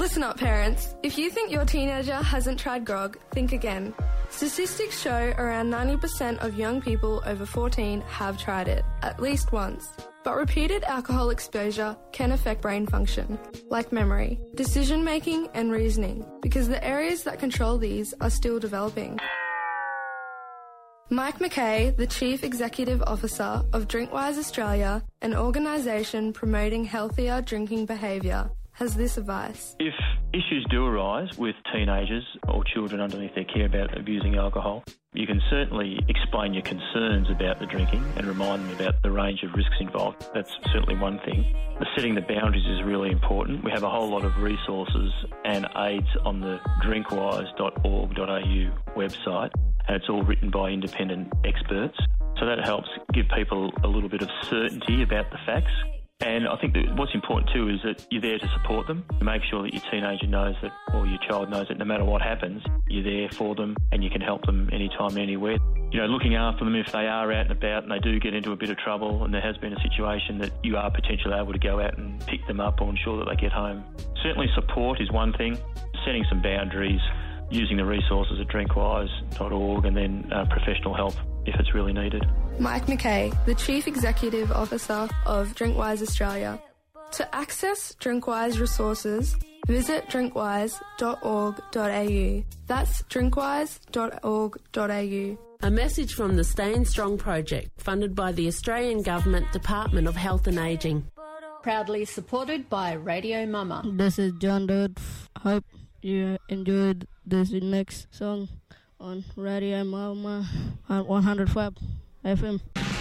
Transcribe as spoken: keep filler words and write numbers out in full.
Listen up, parents. If you think your teenager hasn't tried grog, think again. Statistics show around ninety percent of young people over fourteen have tried it, at least once. But repeated alcohol exposure can affect brain function, like memory, decision-making and reasoning, because the areas that control these are still developing. Mike McKay, the Chief Executive Officer of Drinkwise Australia, an organisation promoting healthier drinking behaviour, has this advice. If issues do arise with teenagers or children underneath their care about abusing alcohol, you can certainly explain your concerns about the drinking and remind them about the range of risks involved. That's certainly one thing. The setting the boundaries is really important. We have a whole lot of resources and aids on the drinkwise dot org dot a u website, and it's all written by independent experts. So that helps give people a little bit of certainty about the facts. And I think that what's important too is that you're there to support them. Make sure that your teenager knows that, or your child knows that no matter what happens, you're there for them and you can help them anytime, anywhere. You know, looking after them if they are out and about and they do get into a bit of trouble and there has been a situation that you are potentially able to go out and pick them up or ensure that they get home. Certainly support is one thing, setting some boundaries, using the resources at drinkwise dot org and then uh, professional help if it's really needed. Mike McKay, the Chief Executive Officer of Drinkwise Australia. To access Drinkwise resources, visit drinkwise dot org dot a u. That's drinkwise dot org dot a u. A message from the Staying Strong project, funded by the Australian Government Department of Health and Ageing. Proudly supported by Radio Mama. This is John Dodd. Hope you enjoyed this next song on Radio Mama at one hundred five F M.